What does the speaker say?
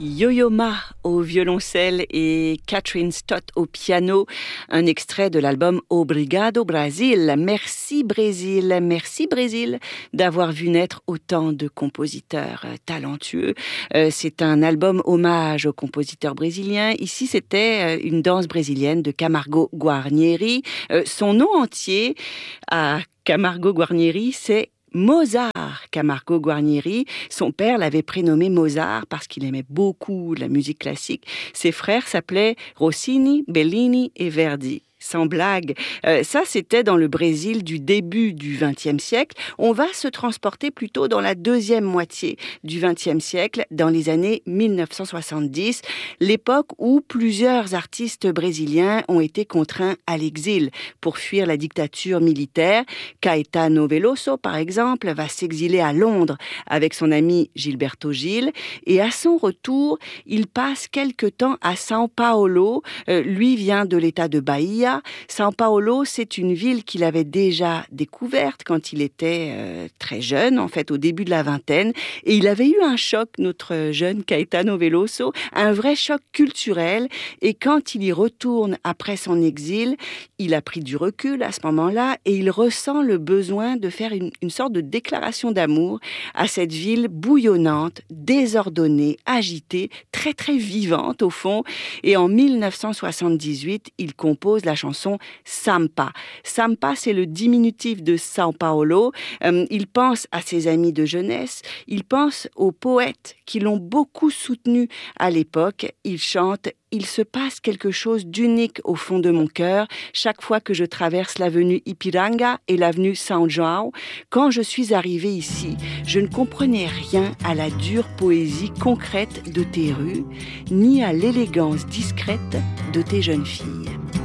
Yo-Yo Ma au violoncelle et Catherine Stott au piano, un extrait de l'album Obrigado Brasil. Merci Brésil d'avoir vu naître autant de compositeurs talentueux. C'est un album hommage aux compositeurs brésiliens. Ici, c'était une danse brésilienne de Camargo Guarnieri. Son nom entier à Camargo Guarnieri, c'est Mozart Camargo Guarnieri. Son père l'avait prénommé Mozart parce qu'il aimait beaucoup la musique classique. Ses frères s'appelaient Rossini, Bellini et Verdi. Sans blague. Ça, c'était dans le Brésil du début du XXe siècle. On va se transporter plutôt dans la deuxième moitié du XXe siècle, dans les années 1970, l'époque où plusieurs artistes brésiliens ont été contraints à l'exil pour fuir la dictature militaire. Caetano Veloso, par exemple, va s'exiler à Londres avec son ami Gilberto Gil. Et à son retour, il passe quelque temps à São Paulo. Lui vient de l'état de Bahia. São Paulo, c'est une ville qu'il avait déjà découverte quand il était très jeune, en fait au début de la vingtaine, et il avait eu un choc, notre jeune Caetano Veloso, un vrai choc culturel, et quand il y retourne après son exil, il a pris du recul à ce moment-là, et il ressent le besoin de faire une sorte de déclaration d'amour à cette ville bouillonnante, désordonnée, agitée, très très vivante au fond, et en 1978, il compose la chanson Sampa. Sampa, c'est le diminutif de São Paulo. Il pense à ses amis de jeunesse, il pense aux poètes qui l'ont beaucoup soutenu à l'époque. Il chante « Il se passe quelque chose d'unique au fond de mon cœur chaque fois que je traverse l'avenue Ipiranga et l'avenue São João. Quand je suis arrivée ici, je ne comprenais rien à la dure poésie concrète de tes rues, ni à l'élégance discrète de tes jeunes filles. »